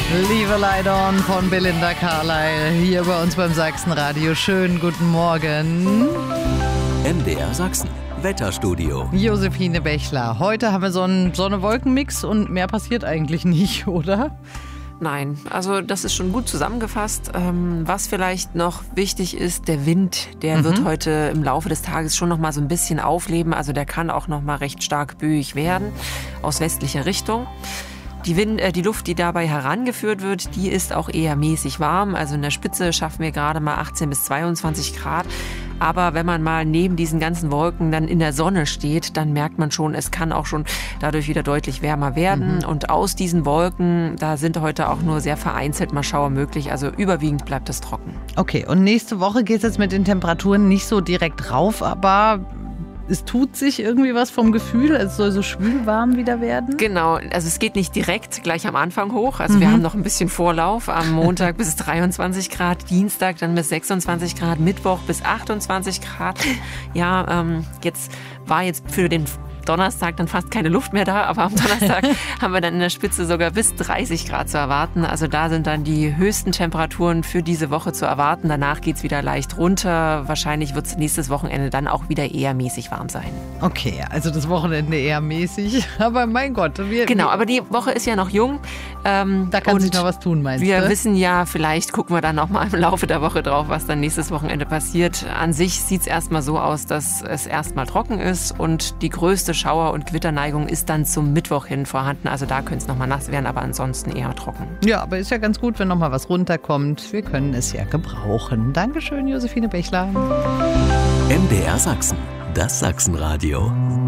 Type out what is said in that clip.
Liebe Leidon von Belinda Carlisle hier bei uns beim Sachsenradio. Schönen guten Morgen. MDR Sachsen, Wetterstudio. Josephine Bechler. Heute haben wir so einen Sonne-Wolken-Mix und mehr passiert eigentlich nicht, oder? Nein, also das ist schon gut zusammengefasst. Was vielleicht noch wichtig ist, der Wind, der wird heute im Laufe des Tages schon noch mal so ein bisschen aufleben. Also der kann auch noch mal recht stark böig werden aus westlicher Richtung. Die Luft, die dabei herangeführt wird, die ist auch eher mäßig warm. Also in der Spitze schaffen wir gerade mal 18 bis 22 Grad. Aber wenn man mal neben diesen ganzen Wolken dann in der Sonne steht, dann merkt man schon, es kann auch schon dadurch wieder deutlich wärmer werden. Und aus diesen Wolken, da sind heute auch nur sehr vereinzelt mal Schauer möglich. Also überwiegend bleibt es trocken. Okay, und nächste Woche geht es jetzt mit den Temperaturen nicht so direkt rauf, aber es tut sich irgendwie was vom Gefühl, es soll so schwül-warm wieder werden? Genau, also es geht nicht direkt gleich am Anfang hoch. Also wir haben noch ein bisschen Vorlauf. Am Montag bis 23 Grad, Dienstag dann bis 26 Grad, Mittwoch bis 28 Grad. Ja, jetzt für den Donnerstag dann fast keine Luft mehr da, aber am Donnerstag haben wir dann in der Spitze sogar bis 30 Grad zu erwarten. Also da sind dann die höchsten Temperaturen für diese Woche zu erwarten. Danach geht's wieder leicht runter. Wahrscheinlich wird es nächstes Wochenende dann auch wieder eher mäßig warm sein. Okay, also das Wochenende eher mäßig, aber mein Gott. Genau, aber die Woche ist ja noch jung. Da kann sich noch was tun, meinst du? Wir wissen ja, vielleicht gucken wir dann noch mal im Laufe der Woche drauf, was dann nächstes Wochenende passiert. An sich sieht's erstmal so aus, dass es erstmal trocken ist und die größte Schauer- und Gewitterneigung ist dann zum Mittwoch hin vorhanden. Also da könnte es nochmal nass werden, aber ansonsten eher trocken. Ja, aber ist ja ganz gut, wenn nochmal was runterkommt. Wir können es ja gebrauchen. Dankeschön, Josephine Bechler. MDR Sachsen, das Sachsenradio.